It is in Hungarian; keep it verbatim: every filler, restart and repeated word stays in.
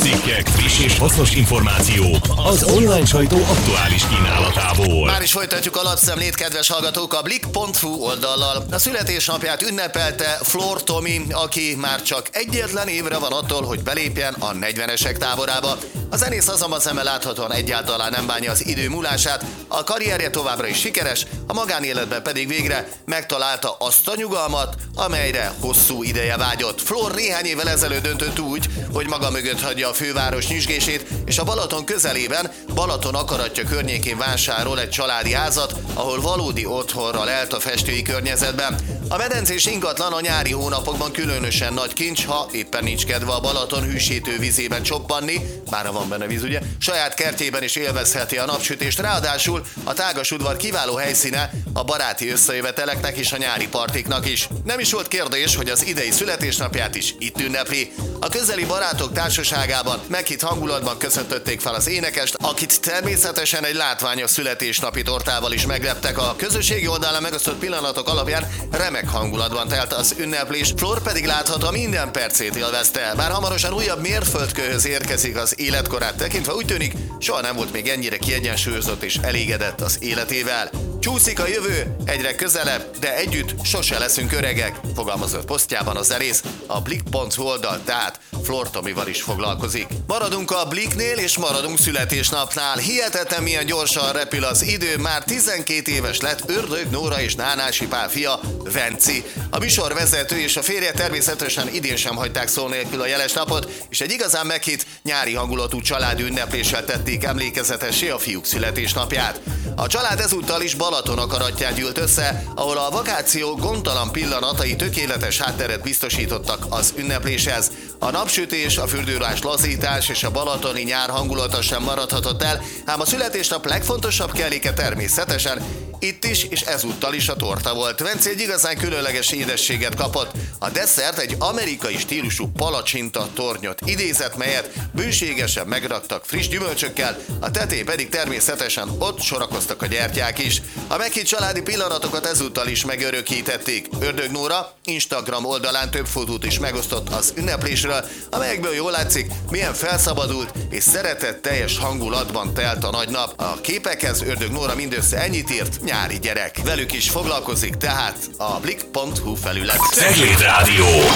cikkek, friss és hasznos információk az online sajtó aktuális kínálatából. Már is folytatjuk a lapszemlét, kedves hallgatók, a blik pont hu oldallal. A születésnapját ünnepelte Flor Tomi, aki már csak egyetlen évre van attól, hogy belépjen a negyvenesek táborába. A zenész azonban szemmel láthatóan egyáltalán nem bánja az idő múlását, a karrierje továbbra is sikeres, a magánéletben pedig végre megtalálta azt a nyugalmat, amelyre hosszú ideje vágyott. Flor néhány évvel ezelőtt döntött úgy, hogy maga mögött hagyja a főváros nyüzsgését, és a Balaton közelében, Balaton akaratja környékén vásárol egy családi házat, ahol valódi otthonra lelt a festői környezetben. A medencés ingatlan a nyári hónapokban különösen nagy kincs, ha éppen nincs kedve a Balaton hűsítő vízében csoppanni, bár van benne víz, ugye, saját kertjében is élvezheti a napsütést, ráadásul a tágas udvar kiváló helyszíne a baráti összejöveteleknek és a nyári partiknak is. Nem is volt kérdés, hogy az idei születésnapját is itt ünnepli. A közeli barátok társaságában meghitt hangulatban köszöntötték fel az énekest, akit természetesen egy látványos születésnapi tortával is megleptek. A közösségi oldalán megosztott pillanatok alapján remek hangulatban telt az ünneplés, Flor pedig láthatva minden percét élvezte. Bár hamarosan újabb mérföldkőhöz érkezik az életkorát tekintve, úgy tűnik, soha nem volt még ennyire kiegyensúlyozott és elégedett az életével. Csúszik a jövő, egyre közelebb, de együtt sose leszünk öregek, fogalmazott posztjában az zenész. A blik pont hu oldal tehát Flor Tomival is foglalkozik. Maradunk a Bliknél és maradunk születésnapnál. Hihetetlen milyen gyorsan repül az idő, már tizenkét éves lett Ördög Nóra és Nánási Pál fia, Venci. A műsorvezető és a férje természetesen idén sem hagyták szó nélkül a jeles napot, és egy igazán meghitt nyári hangulatú családi ünnepléssel tették emlékezetessé a fiúk születésnapját. A család ezúttal is Balaton akaratján gyűlt össze, ahol a vakáció gondtalan pillanatai tökéletes hátteret biztosítottak az ünnepléshez. A napsütés, a fürdőruhás lazítás és a balatoni nyár hangulata sem maradhatott el, ám a születésnap legfontosabb kelléke természetesen itt is és ezúttal is a torta volt. Venci egy igazán különleges édességet kapott. A desszert egy amerikai stílusú palacsinta tornyot idézett, melyet bőségesen megraktak friss gyümölcsökkel, a tetején pedig természetesen ott sorakoztak a gyertyák is. A meghitt családi pillanatokat ezúttal is megörökítették. Ördög Nóra Instagram oldalán több fotót is megosztott az ünneplésről, amelyekből jól látszik, milyen felszabadult és szeretetteljes hangulatban telt a nagy nap. A képekhez Ördög Nóra mindössze ennyit írt: nyári gyerek. Velük is foglalkozik tehát a blik pont hu felület. Cegléd Rádió.